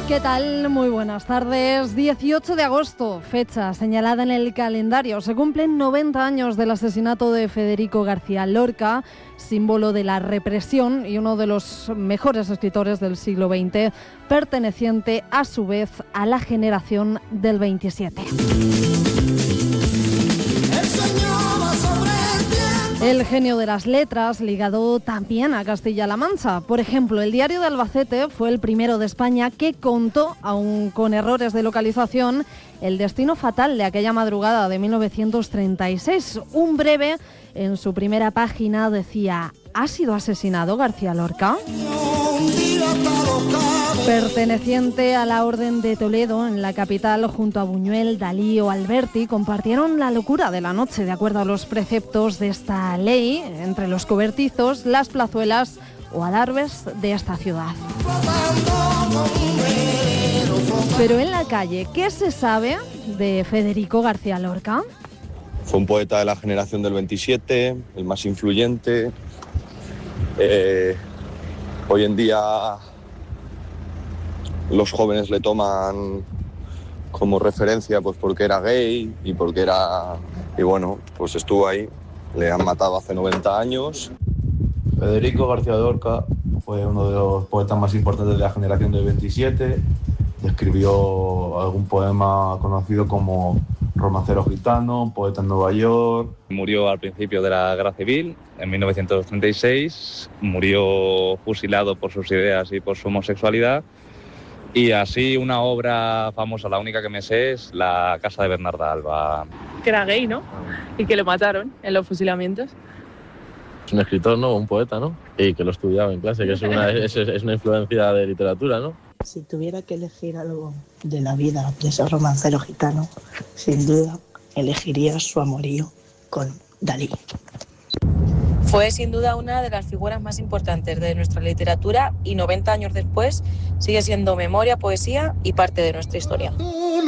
¿Qué tal? Muy buenas tardes. 18 de agosto, fecha señalada en el calendario. Se cumplen 90 años del asesinato de Federico García Lorca, símbolo de la represión y uno de los mejores escritores del siglo XX, perteneciente a su vez a la generación del 27. El genio de las letras, ligado también a Castilla-La Mancha. Por ejemplo, el Diario de Albacete fue el primero de España que contó, aun con errores de localización, el destino fatal de aquella madrugada de 1936. Un breve, en su primera página, decía: ¿ha sido asesinado García Lorca? Perteneciente a la Orden de Toledo, en la capital, junto a Buñuel, Dalí o Alberti, compartieron la locura de la noche, de acuerdo a los preceptos de esta ley, entre los cobertizos, las plazuelas o adarves de esta ciudad. Pero en la calle, ¿qué se sabe de Federico García Lorca? Fue un poeta de la generación del 27, el más influyente. Hoy en día los jóvenes le toman como referencia pues porque era gay y porque era... Y bueno, pues estuvo ahí. Le han matado hace 90 años. Federico García Lorca fue uno de los poetas más importantes de la generación del 27. Escribió algún poema conocido como Romancero Gitano, Poeta en Nueva York. Murió al principio de la Guerra Civil, en 1936. Murió fusilado por sus ideas y por su homosexualidad. Y así una obra famosa, la única que me sé, es La Casa de Bernarda Alba. Que era gay, ¿no? Y que lo mataron en los fusilamientos. Es un escritor, ¿no? Un poeta, ¿no? Y que lo estudiaba en clase, que es una influencia de literatura, ¿no? Si tuviera que elegir algo de la vida de ese romancero gitano, sin duda elegiría su amorío con Dalí. Fue sin duda una de las figuras más importantes de nuestra literatura y 90 años después sigue siendo memoria, poesía y parte de nuestra historia.